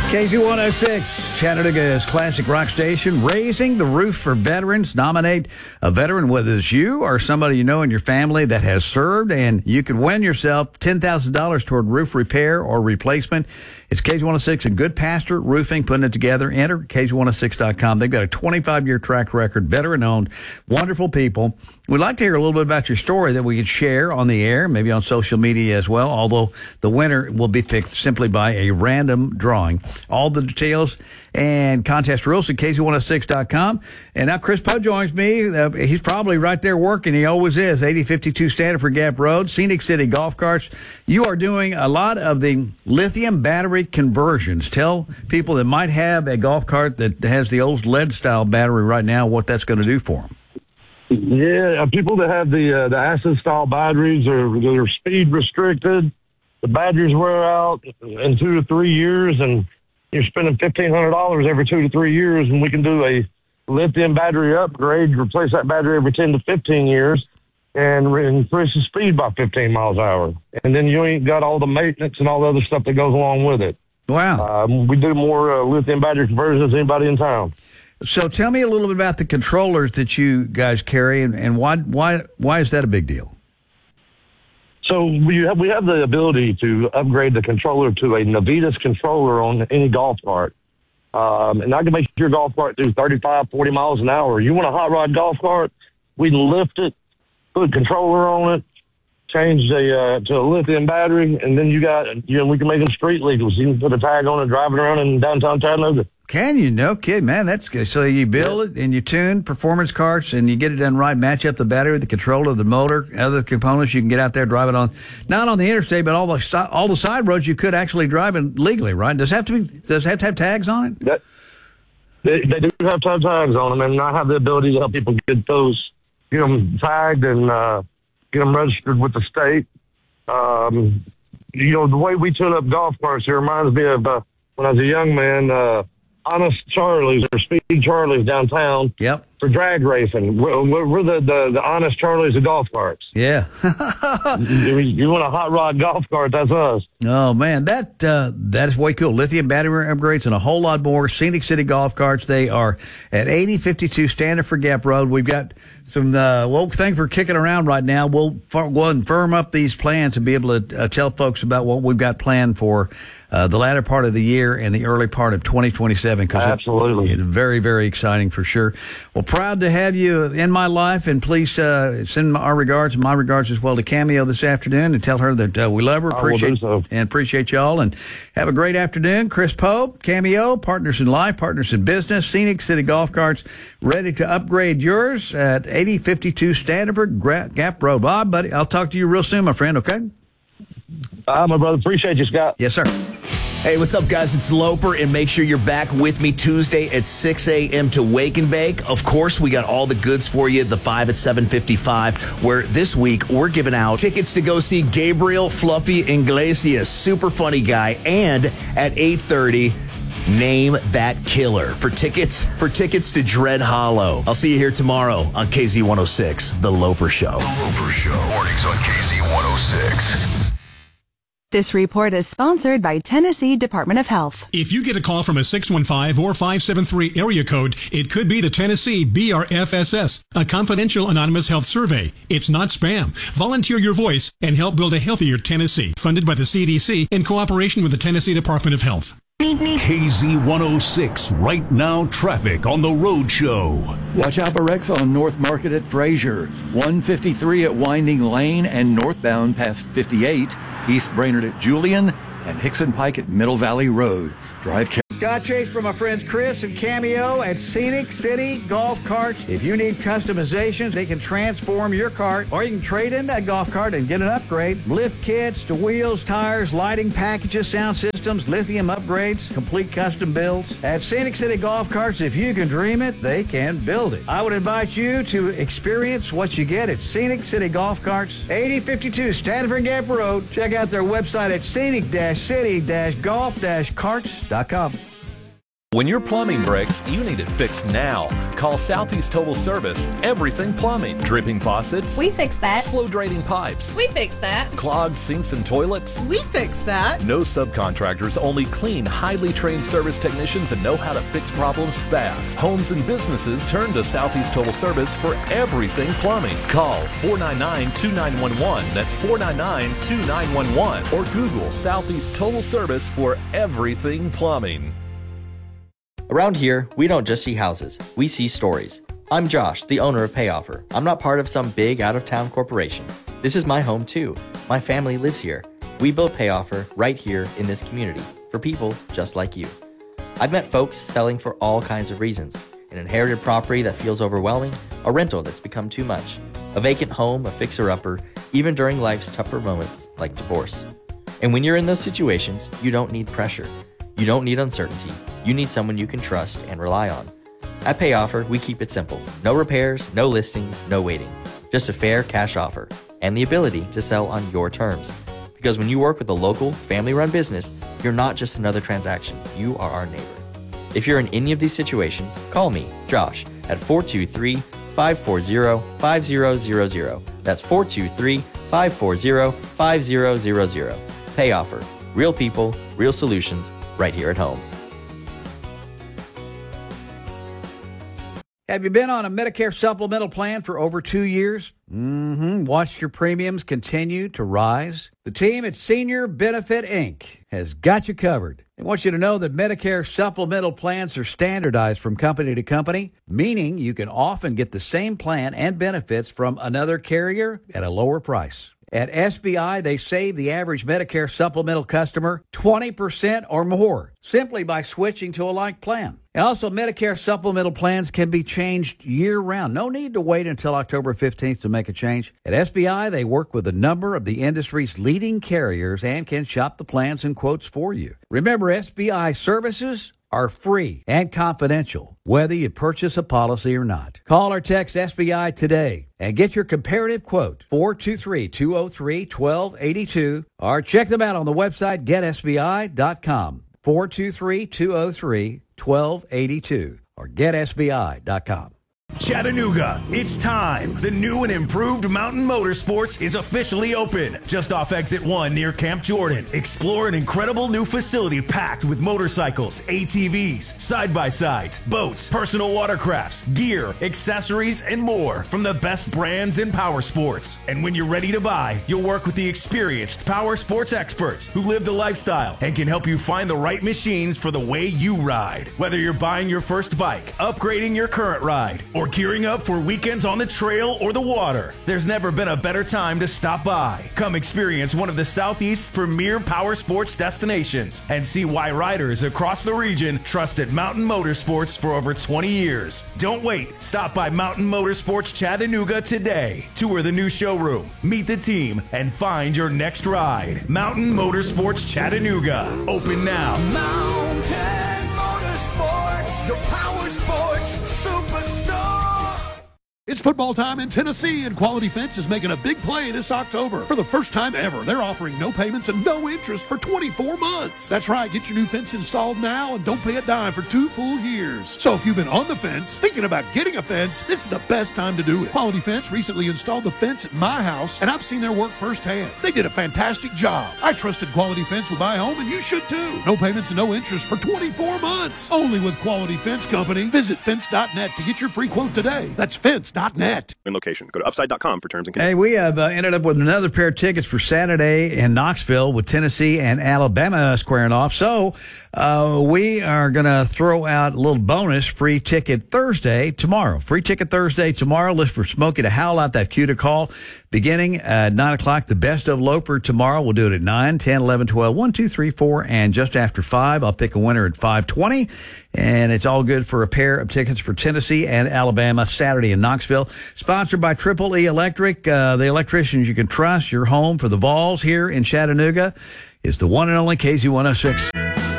KZ106, Chattanooga's classic rock station, raising the roof for veterans. Nominate a veteran, whether it's you or somebody you know in your family that has served, and you could win yourself $10,000 toward roof repair or replacement. It's KZ106 and Good Pastor Roofing putting it together. Enter KZ106.com. They've got a 25-year track record, veteran-owned, wonderful people. We'd like to hear a little bit about your story that we could share on the air, maybe on social media as well, although the winner will be picked simply by a random drawing. All the details and contest rules at KZ106.com. And now Chris Poe joins me. He's probably right there working. He always is. 8052 Standiford Gap Road, Scenic City Golf Carts. You are doing a lot of the lithium battery conversions. Tell people that might have a golf cart that has the old lead-style battery right now what that's going to do for them. Yeah, people that have the acid-style batteries are speed restricted. The batteries wear out in 2 to 3 years, and you're spending $1,500 every 2 to 3 years, and we can do a lithium battery upgrade, replace that battery every 10 to 15 years, and increase the speed by 15 miles an hour. And then you ain't got all the maintenance and all the other stuff that goes along with it. Wow. We do more lithium battery conversions than anybody in town. So tell me a little bit about the controllers that you guys carry, and why is that a big deal? So we have the ability to upgrade the controller to a Navitas controller on any golf cart. And I can make your golf cart do 35, 40 miles an hour. You want a hot rod golf cart? We lift it, put a controller on it, change to a lithium battery, and then we can make them street legals. You can put a tag on it, drive it around in downtown Chattanooga. Can you? No kid, man. That's good. So you build it and you tune performance carts and you get it done right, match up the battery, the controller, the motor, other components. You can get out there, drive it on, not on the interstate, but all the side roads you could actually drive it legally, right? Does it have to have tags on it? They do have to have tags on them, and I have the ability to help people get them tagged and get them registered with the state. The way we tune up golf carts, it reminds me of when I was a young man, Honest Charlie's or Speed Charlie's downtown. Yep. For drag racing. We're the Honest Charlie's of golf carts. Yeah. You want a hot rod golf cart, that's us. Oh, man, that is way cool. Lithium battery upgrades and a whole lot more. Scenic City Golf Carts. They are at 8052 Standiford Gap Road. We've got some, thanks for kicking around right now. We'll go ahead and firm up these plans and be able to tell folks about what we've got planned for the latter part of the year and the early part of 2027. Absolutely. It's very, very exciting for sure. Well, proud to have you in my life, and please send my regards as well to Cameo this afternoon, and tell her that we love her, appreciate y'all, and have a great afternoon. Chris Poe, Cameo, partners in life, partners in business, Scenic City Golf Carts, ready to upgrade yours at 8052 Standiford Gap Road. Bob, buddy, I'll talk to you real soon, my friend, okay? My brother. Appreciate you, Scott. Yes, sir. Hey, what's up, guys? It's Loper, and make sure you're back with me Tuesday at 6 a.m. to Wake and Bake. Of course, we got all the goods for you, the 5 at 7:55, where this week we're giving out tickets to go see Gabriel Fluffy Iglesias, super funny guy, and at 8:30, Name That Killer for tickets to Dread Hollow. I'll see you here tomorrow on KZ106, The Loper Show. The Loper Show, mornings on KZ106. This report is sponsored by Tennessee Department of Health. If you get a call from a 615 or 573 area code, it could be the Tennessee BRFSS, a confidential anonymous health survey. It's not spam. Volunteer your voice and help build a healthier Tennessee. Funded by the CDC in cooperation with the Tennessee Department of Health. KZ106, right now traffic on the road show. Watch out for wrecks on North Market at Frazier, 153 at Winding Lane and northbound past 58, East Brainerd at Julian, and Hickson Pike at Middle Valley Road. Drive carefully. Scott Chase from my friends Chris and Cameo at Scenic City Golf Carts. If you need customizations, they can transform your cart, or you can trade in that golf cart and get an upgrade. Lift kits to wheels, tires, lighting packages, sound systems, lithium upgrades, complete custom builds. At Scenic City Golf Carts, if you can dream it, they can build it. I would invite you to experience what you get at Scenic City Golf Carts, 8052 Standiford Gap Road. Check out their website at scenic-city-golf-carts.com. When your plumbing breaks, you need it fixed now. Call Southeast Total Service. Everything plumbing. Dripping faucets. We fix that. Slow draining pipes. We fix that. Clogged sinks and toilets. We fix that. No subcontractors, only clean, highly trained service technicians that know how to fix problems fast. Homes and businesses turn to Southeast Total Service for everything plumbing. Call 499-2911. That's 499-2911. Or Google Southeast Total Service for everything plumbing. Around here, we don't just see houses, we see stories. I'm Josh, the owner of PayOffer. I'm not part of some big out-of-town corporation. This is my home too. My family lives here. We built PayOffer right here in this community for people just like you. I've met folks selling for all kinds of reasons. An inherited property that feels overwhelming, a rental that's become too much, a vacant home, a fixer-upper, even during life's tougher moments like divorce. And when you're in those situations, you don't need pressure. You don't need uncertainty. You need someone you can trust and rely on. At PayOffer, we keep it simple. No repairs, no listings, no waiting. Just a fair cash offer and the ability to sell on your terms. Because when you work with a local, family-run business, you're not just another transaction. You are our neighbor. If you're in any of these situations, call me, Josh, at 423-540-5000. That's 423-540-5000. PayOffer. Real people, real solutions, right here at home. Have you been on a Medicare supplemental plan for over 2 years? Watched your premiums continue to rise? The team at Senior Benefit Inc. has got you covered. They want you to know that Medicare supplemental plans are standardized from company to company, meaning you can often get the same plan and benefits from another carrier at a lower price. At SBI, they save the average Medicare supplemental customer 20% or more simply by switching to a like plan. And also, Medicare supplemental plans can be changed year-round. No need to wait until October 15th to make a change. At SBI, they work with a number of the industry's leading carriers and can shop the plans and quotes for you. Remember, SBI services are free and confidential, whether you purchase a policy or not. Call or text SBI today and get your comparative quote, 423-203-1282, or check them out on the website getsbi.com, 423-203-1282, or getsbi.com. Chattanooga, it's time. The new and improved Mountain Motorsports is officially open. Just off Exit 1 near Camp Jordan. Explore an incredible new facility packed with motorcycles, ATVs, side-by-sides, boats, personal watercrafts, gear, accessories, and more from the best brands in power sports. And when you're ready to buy, you'll work with the experienced power sports experts who live the lifestyle and can help you find the right machines for the way you ride. Whether you're buying your first bike, upgrading your current ride, or gearing up for weekends on the trail or the water, there's never been a better time to stop by. Come experience one of the Southeast's premier power sports destinations and see why riders across the region trusted Mountain Motorsports for over 20 years. Don't wait. Stop by Mountain Motorsports Chattanooga today. Tour the new showroom, meet the team, and find your next ride. Mountain Motorsports Chattanooga. Open now. Mountain Motorsports, the power sports superstar. It's football time in Tennessee, and Quality Fence is making a big play this October. For the first time ever, they're offering no payments and no interest for 24 months. That's right, get your new fence installed now and don't pay a dime for 2 full years. So if you've been on the fence, thinking about getting a fence, this is the best time to do it. Quality Fence recently installed the fence at my house, and I've seen their work firsthand. They did a fantastic job. I trusted Quality Fence with my home, and you should too. No payments and no interest for 24 months. Only with Quality Fence Company. Visit fence.net to get your free quote today. That's fence.net. In location. Go to upside.com for terms and conditions. Hey, we have ended up with another pair of tickets for Saturday in Knoxville with Tennessee and Alabama squaring off. So we are going to throw out a little bonus free ticket Thursday tomorrow. Free ticket Thursday tomorrow. Listen for Smokey to howl out that cue to call beginning at 9 o'clock. The best of Loper tomorrow. We'll do it at 9, 10, 11, 12, 1, 2, 3, 4, and just after 5. I'll pick a winner at 5:20. And it's all good for a pair of tickets for Tennessee and Alabama Saturday in Knoxville. Sponsored by Triple E Electric, the electricians you can trust. Your home for the Vols here in Chattanooga is the one and only KZ106.